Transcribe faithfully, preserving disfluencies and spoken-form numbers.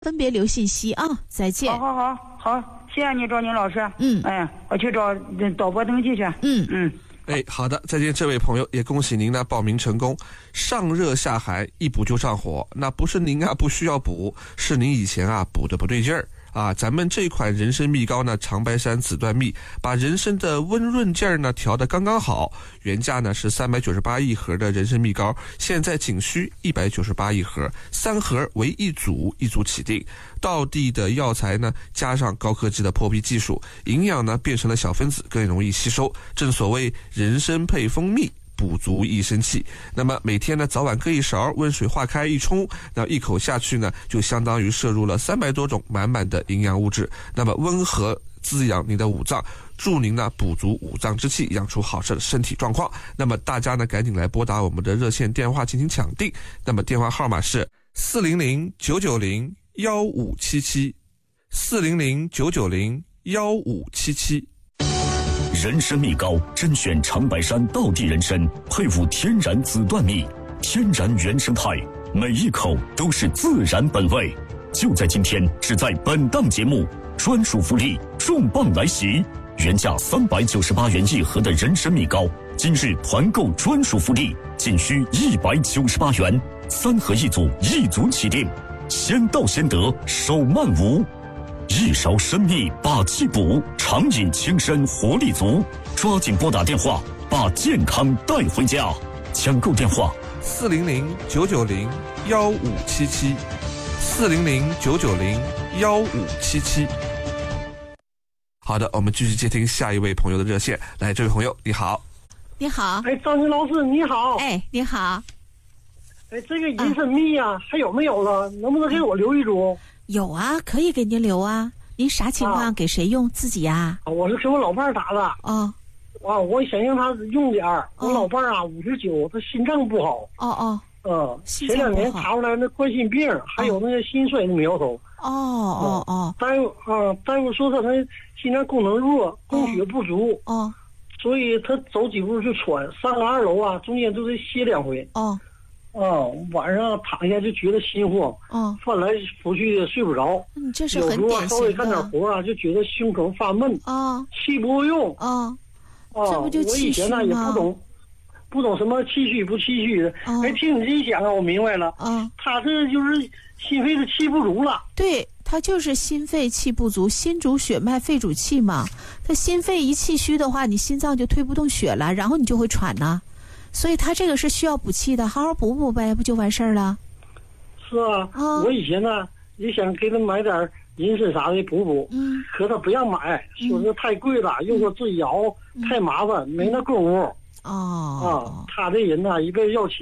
分别留信息啊，再见。 好好好好，谢谢你赵宁老师。 嗯， 哎，我去找导播登记去。 嗯嗯。 哎，好的，再见，这位朋友，也恭喜您呢报名成功。上热下寒，一补就上火，那不是您啊不需要补，是您以前啊补的不对劲儿。啊，咱们这款人参蜜膏呢，长白山紫段蜜，把人参的温润劲儿呢调得刚刚好。原价呢是三百九十八一盒的人参蜜膏，现在仅需一百九十八一盒，三盒为一组，一组起订。道地的药材呢，加上高科技的破壁技术，营养呢变成了小分子，更容易吸收。正所谓人参配蜂蜜，补足一身气。那么每天呢早晚各一勺，温水化开一冲，那一口下去呢就相当于摄入了三百多种满满的营养物质，那么温和滋养您的五脏，助您呢补足五脏之气，养出好的身体状况。那么大家呢赶紧来拨打我们的热线电话进行抢订，那么电话号码是四零零九九零幺五七七，四零零九九零幺五七七。 人参蜜膏甄选长白山道地人参，配伍天然紫段蜜，天然原生态，每一口都是自然本味。就在今天，只在本档节目，专属福利重磅来袭！原价三百九十八元一盒的人参蜜膏，今日团购专属福利，仅需一百九十八元，三盒一组，一组起订，先到先得，手慢无。一勺参蜜把气补，常饮轻身活力足。抓紧拨打电话，把健康带回家。抢购电话： 四零零九九零幺五七七，四零零九九零幺五七七。好的，我们继续接听下一位朋友的热线。来，这位朋友，你好。 你好。 哎，张宁老师，你好。 哎，你好。 哎，这个人参蜜呀、啊，还有没有了？能不能给我留一株？ 有啊，可以给您留啊。您啥情况？啊、给谁用？自己呀、 啊？我是给我老伴儿打的。 哦。 啊，我想让他用点儿。哦、我老伴儿啊，五十九，他心脏不好。 哦哦。 嗯，前两年查出来那冠心病，哦、还有那个心衰的苗头。 哦哦哦。 大夫啊，大夫说他那心脏功能弱，供血不足。 哦。 所以他走几步就喘，上个二楼啊，中间都得歇两回。 哦。 啊，晚上躺下就觉得心慌， 哦， 翻来覆去睡不着。 嗯，这是很典型的。 有时候稍微干点活啊，就觉得胸口发闷。 哦， 气不够用。 哦， 啊， 这不就气虚吗？ 我以前呢也不懂，不懂什么气虚不气虚的。哦、哎，听你这一讲啊，我明白了。 啊、哦， 他这就是心肺的气不足了。 对，他就是心肺气不足，心主血脉，肺主气嘛。他心肺一气虚的话，你心脏就推不动血了，然后你就会喘呐。所以他这个是需要补气的，好好补补呗，不就完事儿了？ 是啊，哦、我以前呢也想给他买点人参啥的补补， 嗯， 可他不让买，说这太贵了，又说自己熬、嗯、太麻烦，没那功夫。 哦， 啊，他这人呢一辈子要钱。